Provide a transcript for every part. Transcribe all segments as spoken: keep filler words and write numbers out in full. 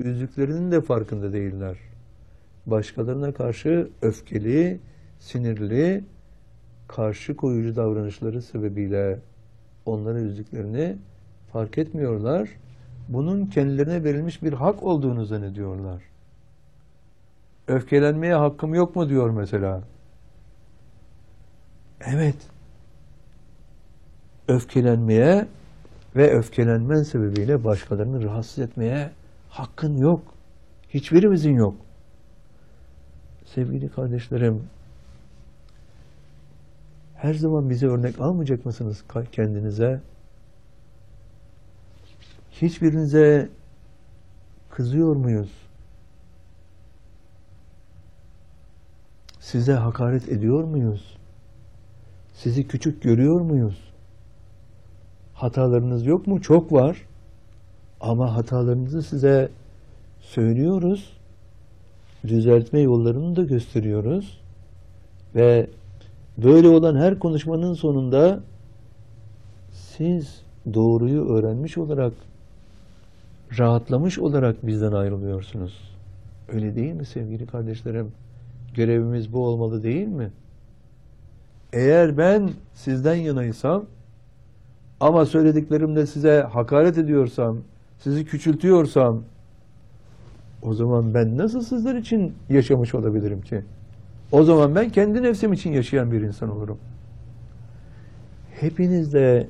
üzdüklerinin de farkında değiller. Başkalarına karşı öfkeli, sinirli, karşı koyucu davranışları sebebiyle onları üzdüklerini fark etmiyorlar. Bunun kendilerine verilmiş bir hak olduğunu zannediyorlar. Öfkelenmeye hakkım yok mu diyor mesela. Evet. Öfkelenmeye ve öfkelenmen sebebiyle başkalarını rahatsız etmeye hakkın yok. Hiçbirimizin yok. Sevgili kardeşlerim, her zaman bize örnek almayacak mısınız kendinize? Hiçbirinize kızıyor muyuz? Size hakaret ediyor muyuz? Sizi küçük görüyor muyuz? Hatalarınız yok mu? Çok var. Ama hatalarınızı size söylüyoruz. Düzeltme yollarını da gösteriyoruz. Ve böyle olan her konuşmanın sonunda siz doğruyu öğrenmiş olarak, rahatlamış olarak bizden ayrılıyorsunuz. Öyle değil mi sevgili kardeşlerim? Görevimiz bu olmalı değil mi? Eğer ben sizden yanaysam ama söylediklerimle size hakaret ediyorsam, sizi küçültüyorsam, o zaman ben nasıl sizler için yaşamış olabilirim ki? O zaman ben kendi nefsim için yaşayan bir insan olurum. Hepiniz de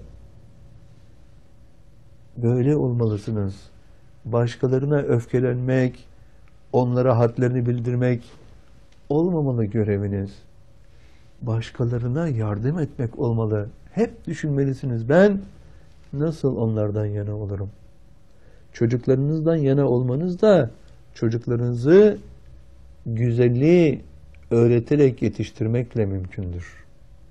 böyle olmalısınız. Başkalarına öfkelenmek, onlara hadlerini bildirmek olmamalı göreviniz. Başkalarına yardım etmek olmalı. Hep düşünmelisiniz. Ben nasıl onlardan yana olurum? Çocuklarınızdan yana olmanız da çocuklarınızı güzelliği öğreterek yetiştirmekle mümkündür.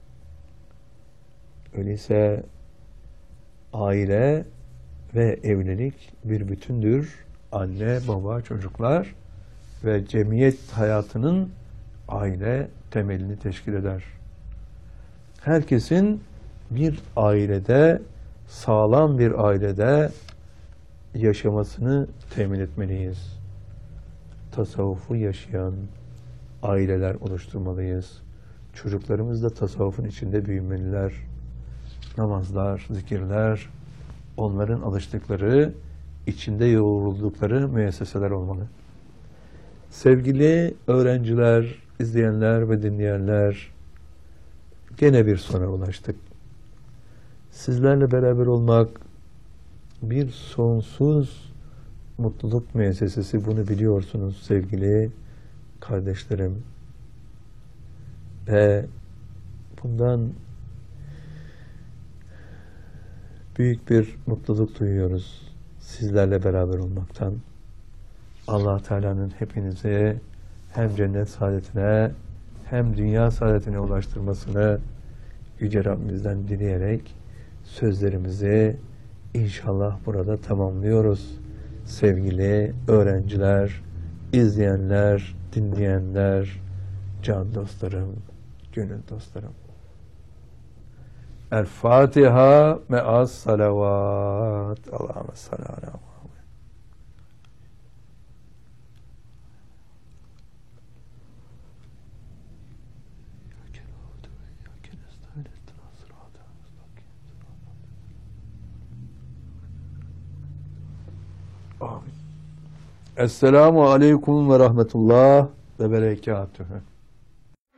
Öyleyse aile ve evlilik bir bütündür. Anne, baba, çocuklar ve cemiyet hayatının aile temelini teşkil eder. Herkesin bir ailede, sağlam bir ailede yaşamasını temin etmeliyiz. Tasavvufu yaşayan aileler oluşturmalıyız. Çocuklarımız da tasavvufun içinde büyümeliler. Namazlar, zikirler, onların alıştıkları, içinde yoğruldukları müesseseler olmalı. Sevgili öğrenciler, izleyenler ve dinleyenler, gene bir sona ulaştık. Sizlerle beraber olmak bir sonsuz mutluluk müessesesi, bunu biliyorsunuz sevgili kardeşlerim. Ve bundan büyük bir mutluluk duyuyoruz sizlerle beraber olmaktan. Allah Teala'nın hepinizi hem cennet saadetine hem dünya saadetine ulaştırmasını Yüce Rabbimizden dileyerek sözlerimizi inşallah burada tamamlıyoruz. Sevgili öğrenciler, izleyenler, dinleyenler, can dostlarım, gönül dostlarım. El Fatiha me'as salavat. Allahümme salli ala Muhammed. Amin. Esselamu aleyküm ve rahmetullah ve berekatühü.